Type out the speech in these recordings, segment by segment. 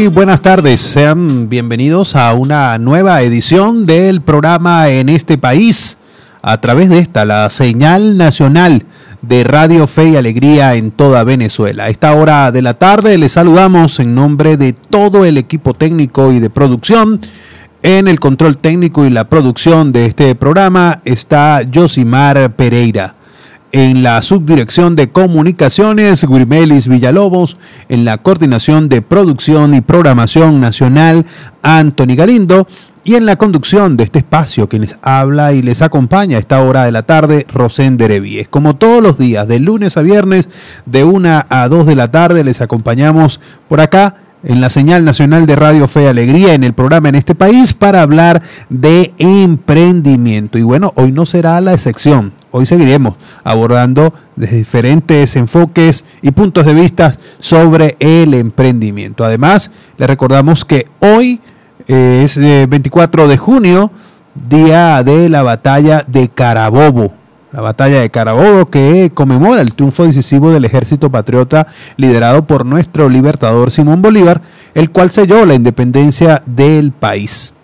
Muy buenas tardes, sean bienvenidos a una nueva edición del programa En este País, a través de la señal nacional de Radio Fe y Alegría en toda Venezuela. A esta hora de la tarde les saludamos en nombre de todo el equipo técnico y de producción. En el control técnico y la producción de este programa está Yosimar Pereira. En la subdirección de comunicaciones, Guirmelis Villalobos. En la coordinación de producción y programación nacional, Anthony Galindo. Y en la conducción de este espacio, quien les habla y les acompaña a esta hora de la tarde, Rosén Derevies. Como todos los días, de lunes a viernes, de 1 a 2 de la tarde, les acompañamos por acá, en la señal nacional de Radio Fe y Alegría, en el programa En este País, para hablar de emprendimiento. Y bueno, hoy no será la excepción. Hoy seguiremos abordando desde diferentes enfoques y puntos de vista sobre el emprendimiento. Además, les recordamos que hoy es 24 de junio, día de la batalla de Carabobo. La batalla de Carabobo, que conmemora el triunfo decisivo del ejército patriota liderado por nuestro libertador Simón Bolívar, el cual selló la independencia del país.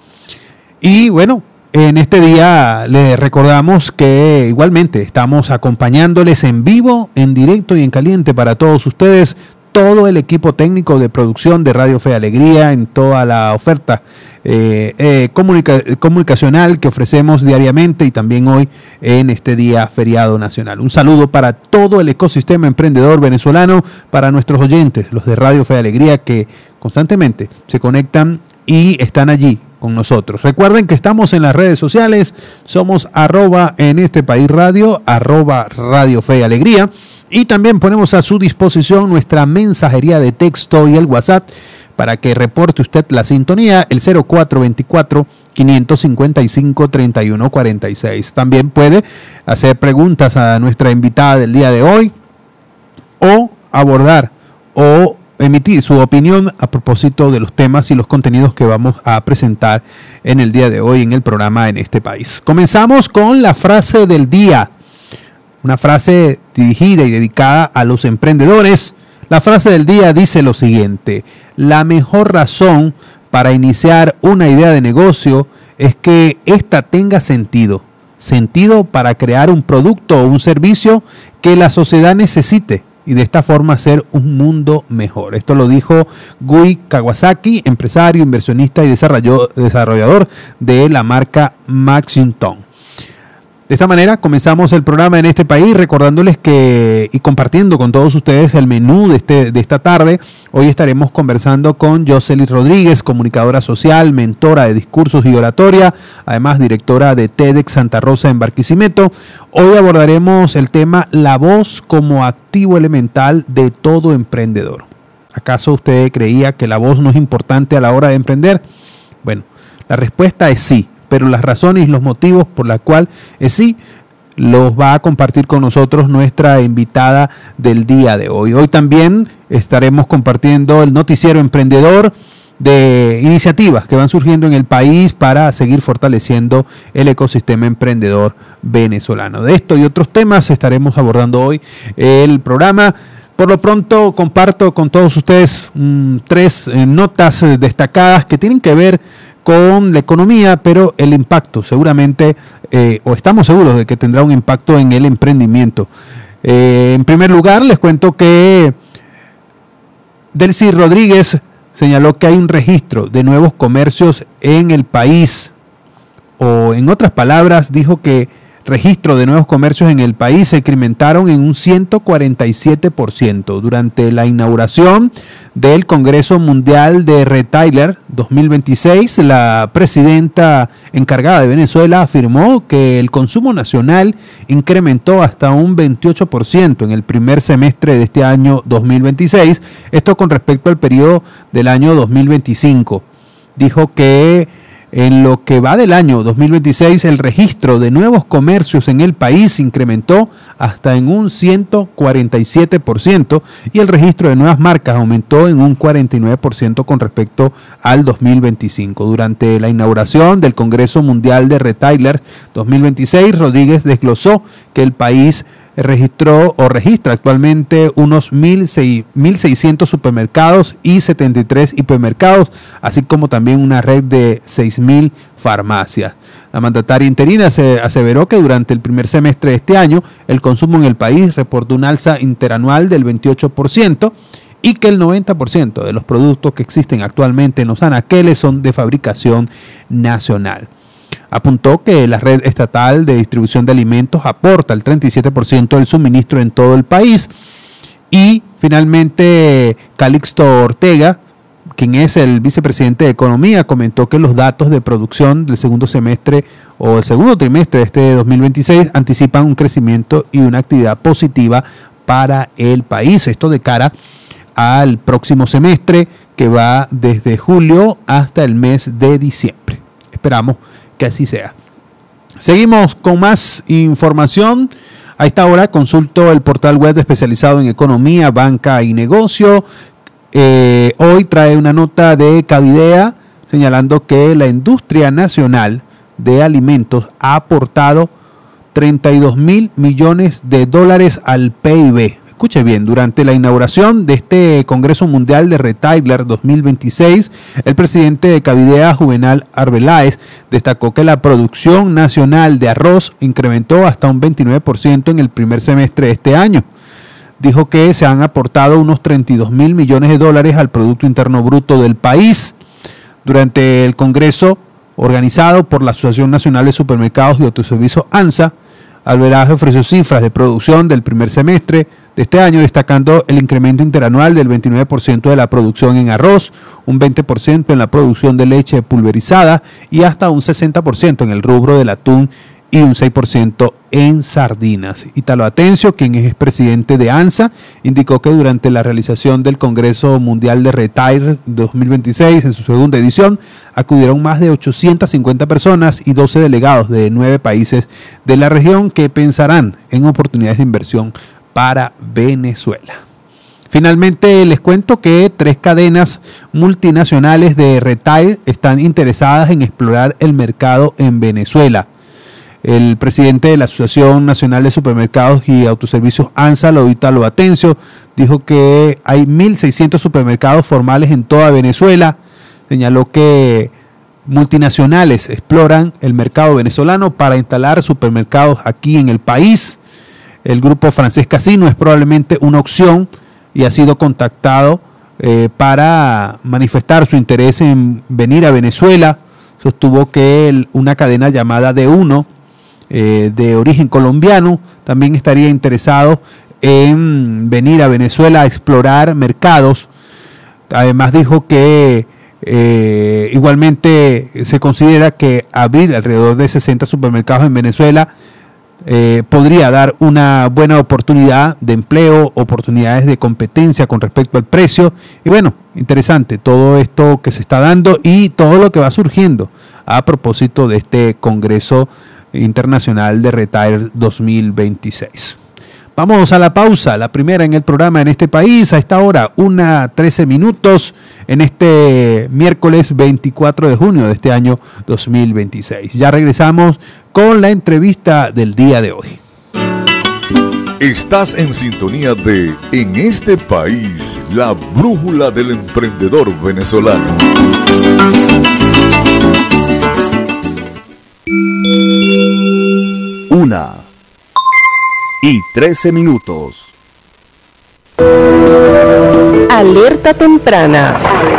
Y bueno, en este día les recordamos que igualmente estamos acompañándoles en vivo, en directo y en caliente para todos ustedes, todo el equipo técnico de producción de Radio Fe y Alegría, en toda la oferta comunicacional que ofrecemos diariamente y también hoy en este día feriado nacional. Un saludo para todo el ecosistema emprendedor venezolano, para nuestros oyentes, los de Radio Fe y Alegría, que constantemente se conectan y están allí con nosotros. Recuerden que estamos en las redes sociales, somos @en este país radio, @Radio Fe y Alegría, y también ponemos a su disposición nuestra mensajería de texto y el WhatsApp para que reporte usted la sintonía, el 0424-555-3146. También puede hacer preguntas a nuestra invitada del día de hoy o abordar o emitir su opinión a propósito de los temas y los contenidos que vamos a presentar en el día de hoy en el programa En este País. Comenzamos con la frase del día, una frase dirigida y dedicada a los emprendedores. La frase del día dice lo siguiente: la mejor razón para iniciar una idea de negocio es que ésta tenga sentido para crear un producto o un servicio que la sociedad necesite, y de esta forma hacer un mundo mejor. Esto lo dijo Gui Kawasaki, empresario, inversionista y desarrollador de la marca Maxington. De esta manera comenzamos el programa En este País, recordándoles que y compartiendo con todos ustedes el menú de esta tarde. Hoy estaremos conversando con Yoselis Rodríguez, comunicadora social, mentora de discursos y oratoria, además directora de TEDx Santa Rosa en Barquisimeto. Hoy abordaremos el tema la voz como activo elemental de todo emprendedor. ¿Acaso usted creía que la voz no es importante a la hora de emprender? Bueno, la respuesta es sí. Pero las razones y los motivos por la cual sí los va a compartir con nosotros nuestra invitada del día de hoy. Hoy también estaremos compartiendo el noticiero emprendedor de iniciativas que van surgiendo en el país para seguir fortaleciendo el ecosistema emprendedor venezolano. De esto y otros temas estaremos abordando hoy el programa. Por lo pronto comparto con todos ustedes 3 notas destacadas que tienen que ver con la economía, pero el impacto seguramente, o estamos seguros de que tendrá un impacto en el emprendimiento. En primer lugar, les cuento que Delcy Rodríguez señaló que hay un registro de nuevos comercios en el país, o en otras palabras, dijo que registro de nuevos comercios en el país se incrementaron en un 147% durante la inauguración del Congreso Mundial de Retailer 2026. La presidenta encargada de Venezuela afirmó que el consumo nacional incrementó hasta un 28% en el primer semestre de este año 2026, esto con respecto al periodo del año 2025. Dijo que en lo que va del año 2026, el registro de nuevos comercios en el país incrementó hasta en un 147% y el registro de nuevas marcas aumentó en un 49% con respecto al 2025. Durante la inauguración del Congreso Mundial de Retailer 2026, Rodríguez desglosó que el país registra actualmente unos 1.600 supermercados y 73 hipermercados, así como también una red de 6.000 farmacias. La mandataria interina se aseveró que durante el primer semestre de este año el consumo en el país reportó un alza interanual del 28% y que el 90% de los productos que existen actualmente en los anaqueles son de fabricación nacional. Apuntó que la red estatal de distribución de alimentos aporta el 37% del suministro en todo el país. Y finalmente Calixto Ortega, quien es el vicepresidente de Economía, comentó que los datos de producción del segundo semestre o el segundo trimestre de este 2026 anticipan un crecimiento y una actividad positiva para el país. Esto de cara al próximo semestre que va desde julio hasta el mes de diciembre. Esperamos que así sea. Seguimos con más información. A esta hora consulto el portal web especializado en economía, banca y negocio. Hoy trae una nota de Cavidea señalando que la industria nacional de alimentos ha aportado 32.000 millones de dólares al PIB. Escuche bien, durante la inauguración de este Congreso Mundial de Retailer 2026, el presidente de Cavidea, Juvenal Arbeláez, destacó que la producción nacional de arroz incrementó hasta un 29% en el primer semestre de este año. Dijo que se han aportado unos 32.000 millones de dólares al Producto Interno Bruto del país. Durante el Congreso organizado por la Asociación Nacional de Supermercados y Autoservicios ANSA, Arbeláez ofreció cifras de producción del primer semestre de este año, destacando el incremento interanual del 29% de la producción en arroz, un 20% en la producción de leche pulverizada y hasta un 60% en el rubro del atún y un 6% en sardinas. Italo Atencio, quien es presidente de ANSA, indicó que durante la realización del Congreso Mundial de Retailer 2026, en su segunda edición, acudieron más de 850 personas y 12 delegados de 9 países de la región que pensarán en oportunidades de inversión para Venezuela. Finalmente, les cuento que 3 cadenas multinacionales de retail están interesadas en explorar el mercado en Venezuela. El presidente de la Asociación Nacional de Supermercados y Autoservicios ANSA, Italo Atencio, dijo que hay 1.600 supermercados formales en toda Venezuela. Señaló que multinacionales exploran el mercado venezolano para instalar supermercados aquí en el país. El grupo francés Casino es probablemente una opción y ha sido contactado para manifestar su interés en venir a Venezuela. Sostuvo que una cadena llamada D1 de origen colombiano también estaría interesado en venir a Venezuela a explorar mercados. Además dijo que igualmente se considera que abrir alrededor de 60 supermercados en Venezuela podría dar una buena oportunidad de empleo, oportunidades de competencia con respecto al precio. Y bueno, interesante todo esto que se está dando y todo lo que va surgiendo a propósito de este Congreso Internacional de Retailer 2026. Vamos a la pausa, la primera en el programa en este país, a esta hora, 1:13 minutos, en este miércoles 24 de junio de este año 2026. Ya regresamos con la entrevista del día de hoy. Estás en sintonía de En este país, la brújula del emprendedor venezolano. 1:13 minutos. Alerta temprana.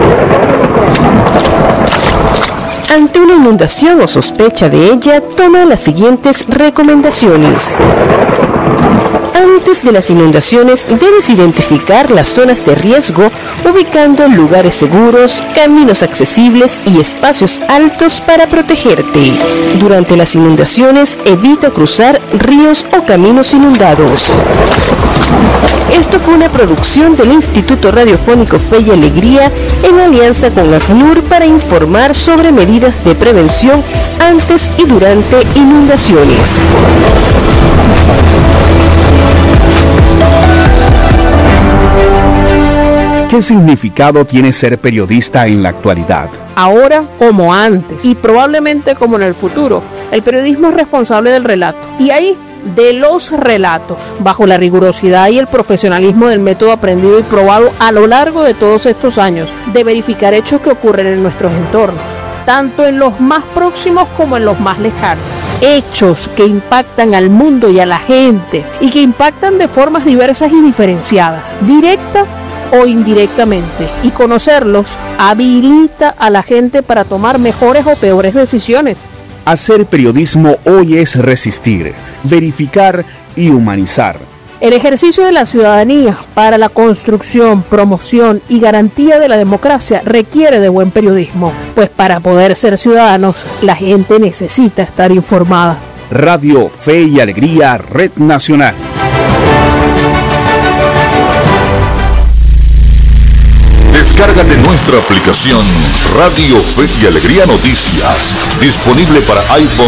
Ante una inundación o sospecha de ella, toma las siguientes recomendaciones. Antes de las inundaciones, debes identificar las zonas de riesgo, ubicando lugares seguros, caminos accesibles y espacios altos para protegerte. Durante las inundaciones, evita cruzar ríos o caminos inundados. Esto fue una producción del Instituto Radiofónico Fe y Alegría en alianza con ACNUR para informar sobre medidas de prevención antes y durante inundaciones. ¿Qué significado tiene ser periodista en la actualidad? Ahora como antes y probablemente como en el futuro, el periodismo es responsable del relato. Y ahí de los relatos, bajo la rigurosidad y el profesionalismo del método aprendido y probado a lo largo de todos estos años, de verificar hechos que ocurren en nuestros entornos, tanto en los más próximos como en los más lejanos. Hechos que impactan al mundo y a la gente, y que impactan de formas diversas y diferenciadas, directa o indirectamente, y conocerlos habilita a la gente para tomar mejores o peores decisiones. Hacer periodismo hoy es resistir, verificar y humanizar. El ejercicio de la ciudadanía para la construcción, promoción y garantía de la democracia requiere de buen periodismo, pues para poder ser ciudadanos, la gente necesita estar informada. Radio Fe y Alegría, Red Nacional. Descárgate nuestra aplicación Radio Fe y Alegría Noticias, disponible para iPhone